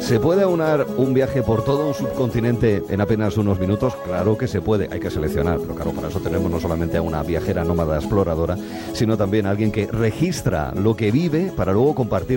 ¿Se puede aunar un viaje por todo un subcontinente en apenas unos minutos? Claro que se puede, hay que seleccionar, pero claro, para eso tenemos no solamente a una viajera nómada exploradora, sino también a alguien que registra lo que vive para luego compartir